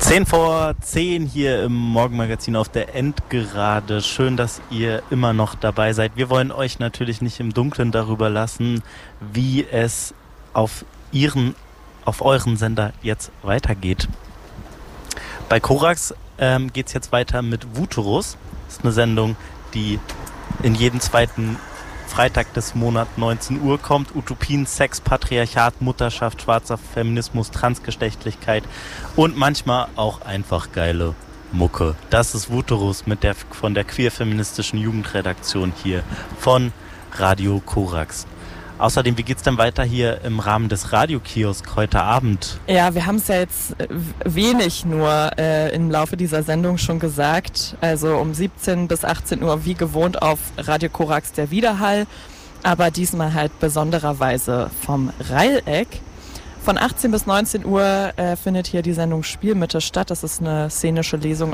10:10 hier im Morgenmagazin auf der Endgerade. Schön, dass ihr immer noch dabei seid. Wir wollen euch natürlich nicht im Dunkeln darüber lassen, wie es auf euren Sender jetzt weitergeht. Bei Korax geht es jetzt weiter mit Vuturus. Das ist eine Sendung, die in jeden zweiten Freitag des Monats 19 Uhr kommt. Utopien, Sex, Patriarchat, Mutterschaft, schwarzer Feminismus, Transgeschlechtlichkeit und manchmal auch einfach geile Mucke. Das ist Vuturus von der queer-feministischen Jugendredaktion hier von Radio Korax. Außerdem, wie geht's denn weiter hier im Rahmen des Radiokiosk heute Abend? Ja, wir haben es ja jetzt wenig nur im Laufe dieser Sendung schon gesagt. Also um 17 bis 18 Uhr wie gewohnt auf Radio Korax der Widerhall. Aber diesmal halt besondererweise vom Reileck. Von 18 bis 19 Uhr findet hier die Sendung Spielmitte statt. Das ist eine szenische Lesung